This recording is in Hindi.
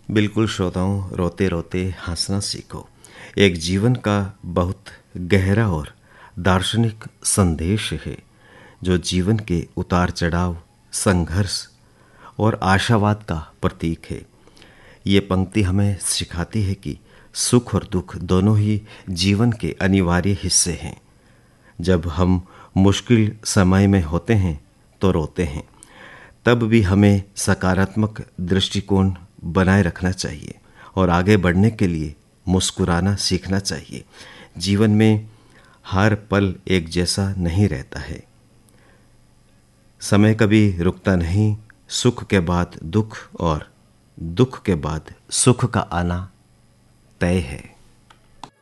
बिल्कुल श्रोताओं, रोते रोते हंसना सीखो एक जीवन का बहुत गहरा और दार्शनिक संदेश है जो जीवन के उतार चढ़ाव, संघर्ष और आशावाद का प्रतीक है। ये पंक्ति हमें सिखाती है कि सुख और दुख दोनों ही जीवन के अनिवार्य हिस्से हैं। जब हम मुश्किल समय में होते हैं तो रोते हैं, तब भी हमें सकारात्मक दृष्टिकोण बनाए रखना चाहिए और आगे बढ़ने के लिए मुस्कुराना सीखना चाहिए। जीवन में हर पल एक जैसा नहीं रहता है। समय कभी रुकता नहीं। सुख के बाद दुख और दुख के बाद सुख का आना तय है।